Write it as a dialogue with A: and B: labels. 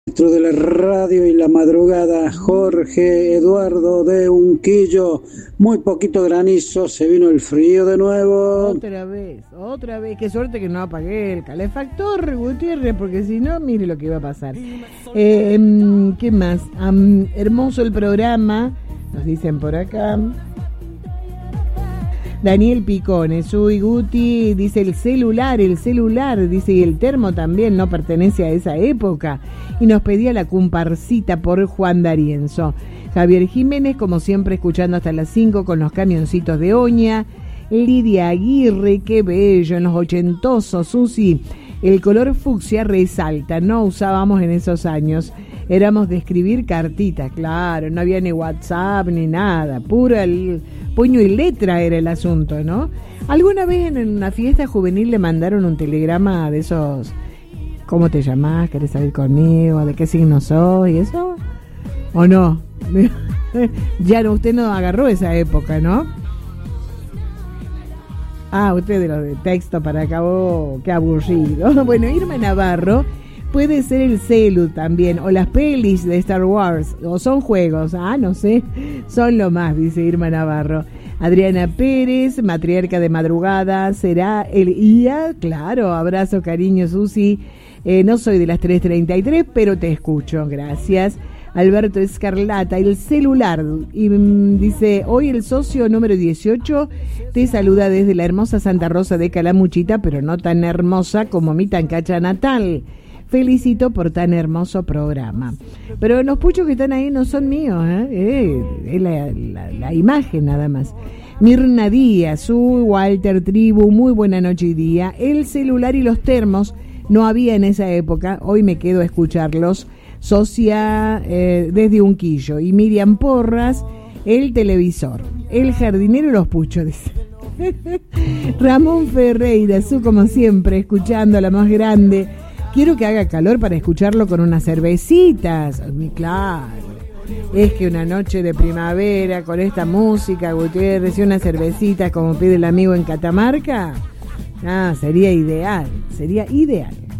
A: Maestro de la radio y la madrugada, Jorge Eduardo de Unquillo. Muy poquito granizo, se vino el frío de nuevo.
B: Otra vez. Qué suerte que no apagué el calefactor, Gutiérrez, porque si no, mire lo que iba a pasar. ¿Qué más? Hermoso el programa, nos dicen por acá. Daniel Picones, uy, Guti, dice el celular, dice, y el termo también no pertenece a esa época. Y nos pedía la comparsita por Juan D'Arienzo. Javier Jiménez, como siempre, escuchando hasta las 5 con los camioncitos de Oña. Lidia Aguirre, qué bello, en los ochentosos, Susi. El color fucsia resalta, no usábamos en esos años. Éramos de escribir cartitas, claro, no había ni WhatsApp ni nada, pura el puño y letra era el asunto, ¿no? ¿Alguna vez en una fiesta juvenil le mandaron un telegrama de esos, ¿cómo te llamás? ¿Querés salir conmigo? ¿De qué signo sos? ¿Y eso? ¿O no? Ya no, usted no agarró esa época, ¿no? Ah, usted de los de texto para acá, oh, qué aburrido. Bueno, Irma Navarro, puede ser el celu también, o las pelis de Star Wars, o son juegos, no sé, son lo más, dice Irma Navarro. Adriana Pérez, matriarca de madrugada, será el IA, claro, abrazo, cariño, Susi. No soy de las 3:33, pero te escucho, gracias. Alberto Escarlata, el celular, y dice, hoy el socio número 18 te saluda desde la hermosa Santa Rosa de Calamuchita, pero no tan hermosa como mi Tancacha natal. Felicito por tan hermoso programa. Pero los puchos que están ahí no son míos, es la imagen nada más. Mirna Díaz, Walter Tribu, muy buena noche y día. El celular y los termos no había en esa época, hoy me quedo a escucharlos. Socia desde Unquillo. Y Miriam Porras, el televisor. El jardinero y los puchos, dice. Ramón Ferreira, como siempre, escuchando a la más grande. Quiero que haga calor para escucharlo con unas cervecitas. Claro, es que una noche de primavera con esta música, Gutiérrez, y unas cervecitas como pide el amigo en Catamarca, sería ideal.